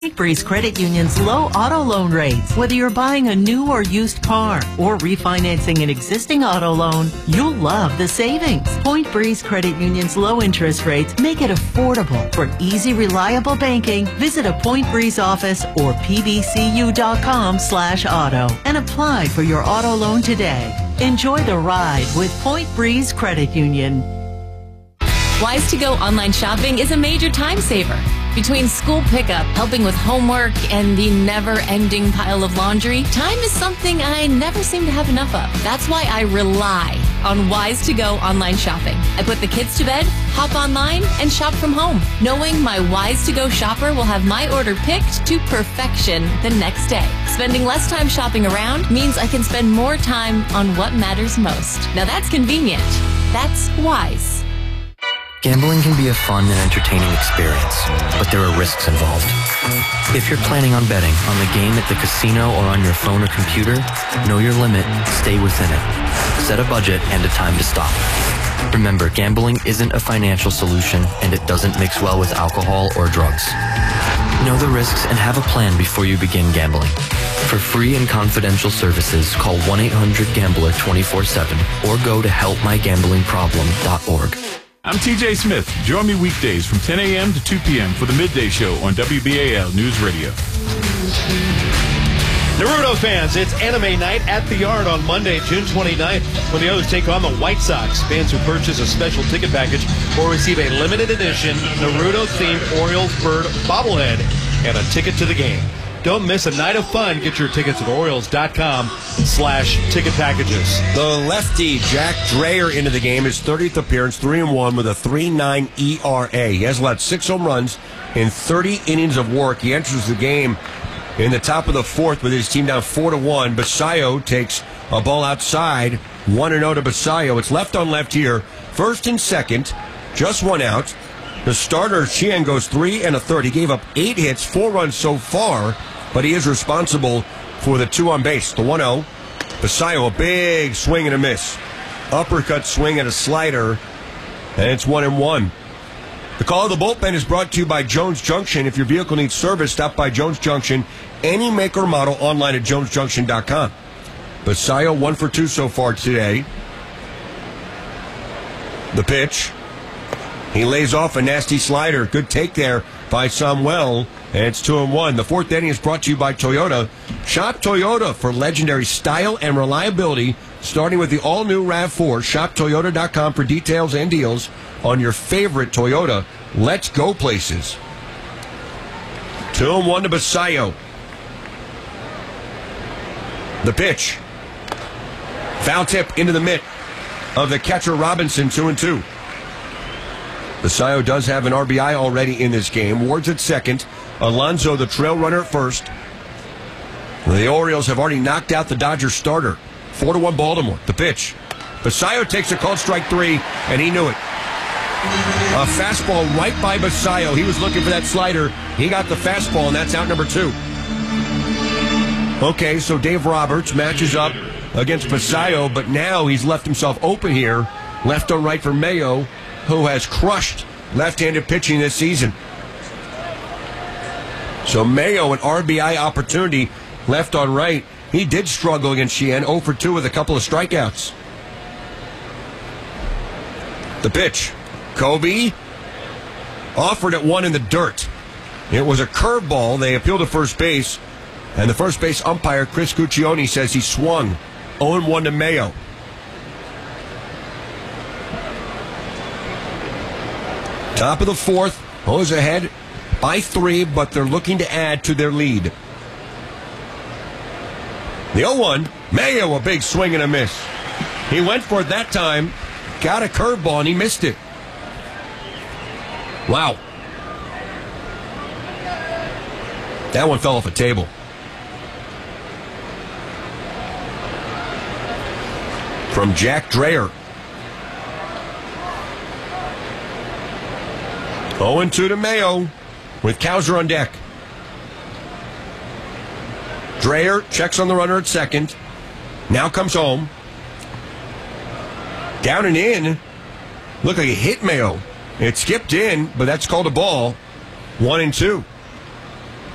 Breeze Credit Union's low auto loan rates. Whether you're buying a new or used car or refinancing an existing auto loan, you'll love the savings. Point Breeze Credit Union's low interest rates make it affordable. For easy, reliable banking, visit a Point Breeze office or pbcu.com/auto and apply for your auto loan today. Enjoy the ride with Point Breeze Credit Union. Wise2Go online shopping is a major time saver. Between school pickup, helping with homework, and the never-ending pile of laundry, time is something I never seem to have enough of. That's why I rely on Wise2Go online shopping. I put the kids to bed, hop online, and shop from home, knowing my Wise2Go shopper will have my order picked to perfection the next day. Spending less time shopping around means I can spend more time on what matters most. Now that's convenient. That's wise. Gambling can be a fun and entertaining experience, but there are risks involved. If you're planning on betting on the game at the casino or on your phone or computer, know your limit, stay within it. Set a budget and a time to stop. Remember, gambling isn't a financial solution, and it doesn't mix well with alcohol or drugs. Know the risks and have a plan before you begin gambling. For free and confidential services, call 1-800-GAMBLER 24/7 or go to helpmygamblingproblem.org. I'm TJ Smith. Join me weekdays from 10 a.m. to 2 p.m. for the Midday Show on WBAL News Radio. Naruto fans, it's anime night at the Yard on Monday, June 29th, when the O's take on the White Sox. Fans who purchase a special ticket package will receive a limited edition Naruto-themed Orioles bird bobblehead and a ticket to the game. Don't miss a night of fun. Get your tickets at Orioles.com/ticket packages. The lefty, Jack Dreyer, into the game. His 30th appearance, 3-1 with a 3.9 ERA. He has allowed 6 home runs in 30 innings of work. He enters the game in the top of the 4th with his team down 4-1. Basayo takes a ball outside, 1-0 to Basayo. It's left on left here. First and second, just one out. The starter, Chien, goes 3 1/3. He gave up 8 hits, 4 runs so far, but he is responsible for the 2 on base. The 1-0. Basayo, a big swing and a miss. Uppercut swing and a slider, and it's 1-1. The call of the bullpen is brought to you by Jones Junction. If your vehicle needs service, stop by Jones Junction. Any make or model online at jonesjunction.com. Basayo 1 for 2 so far today. The pitch. He lays off a nasty slider. Good take there by Samuel. And it's 2-1. The 4th inning is brought to you by Toyota. Shop Toyota for legendary style and reliability, starting with the all-new RAV4. Shop Toyota.com for details and deals on your favorite Toyota. Let's go places. 2-1 to Basayo. The pitch. Foul tip into the mitt of the catcher Robinson, 2-2. Basayo does have an RBI already in this game. Ward's at second. Alonso, the trail runner, at first. The Orioles have already knocked out the Dodgers starter. 4-1 Baltimore. The pitch. Basayo takes a called strike 3, and he knew it. A fastball right by Basayo. He was looking for that slider. He got the fastball, and that's out number 2. Okay, so Dave Roberts matches up against Basayo, but now he's left himself open here. Left on right for Mayo, who has crushed left-handed pitching this season. So Mayo, an RBI opportunity, left on right. He did struggle against Chien, 0 for 2 with a couple of strikeouts. The pitch. Kobe offered at 1 in the dirt. It was a curveball. They appealed to first base, and the first base umpire, Chris Guccione, says he swung. 0-1 to Mayo. Top of the 4th, O's ahead by 3, but they're looking to add to their lead. The 0-1, Mayo, a big swing and a miss. He went for it that time, got a curveball, and he missed it. Wow. That one fell off a table. From Jack Dreyer. 0-2 to Mayo with Cowser on deck. Dreyer checks on the runner at second. Now comes home. Down and in. Looked like he hit Mayo. It skipped in, but that's called a ball. 1-2.